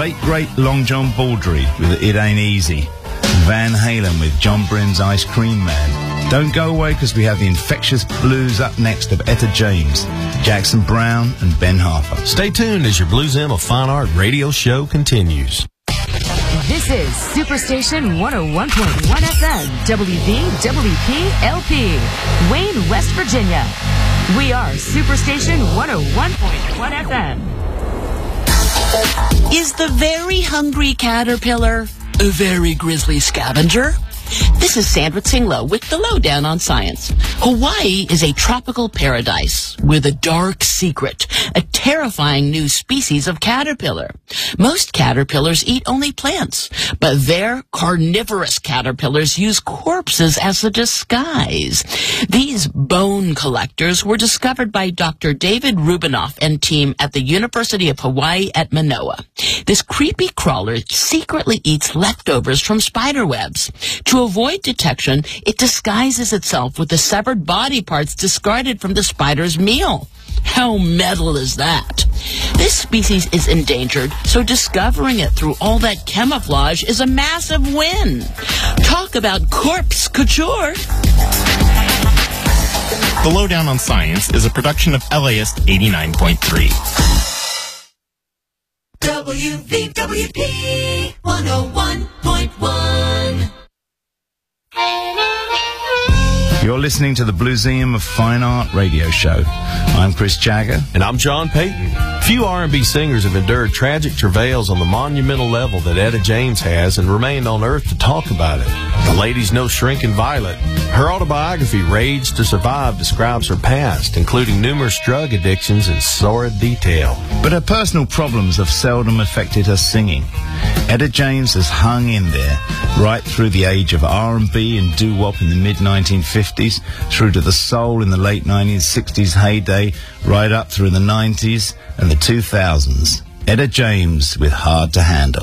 late great Long John Baldry with It Ain't Easy. Van Halen with John Bryn's Ice Cream Man. Don't go away because we have the infectious blues up next of Etta James, Jackson Browne and Ben Harper. Stay tuned as your Blues M of Fine Art radio show continues. This is Superstation 101.1 FM, WVWP-LP, Wayne, West Virginia. We are Superstation 101.1 FM. Is the very hungry caterpillar a very grisly scavenger? This is Sandra Tsinglo with the Lowdown on Science. Hawaii is a tropical paradise with a dark secret, a terrifying new species of caterpillar. Most caterpillars eat only plants, but their carnivorous caterpillars use corpses as a disguise. These bone collectors were discovered by Dr. David Rubinoff and team at the University of Hawaii at Manoa. This creepy crawler secretly eats leftovers from spider webs. To avoid detection, it disguises itself with the severed body parts discarded from the spider's meal. How metal is that? This species is endangered, so discovering it through all that camouflage is a massive win. Talk about corpse couture. The Lowdown on Science is a production of LAist 89.3. WVWP 101.1. You're listening to the Blueseum of Fine Art radio show. I'm Chris Jagger. And I'm John Payton. Few R&B singers have endured tragic travails on the monumental level that Etta James has and remained on Earth to talk about it. The ladies know Shrinking Violet. Her autobiography, Rage to Survive, describes her past, including numerous drug addictions in sordid detail. But her personal problems have seldom affected her singing. Etta James has hung in there right through the age of R&B and doo-wop in the mid-1950s, through to the soul in the late 1960s heyday, right up through the 90s and the 2000s. Etta James with Hard to Handle.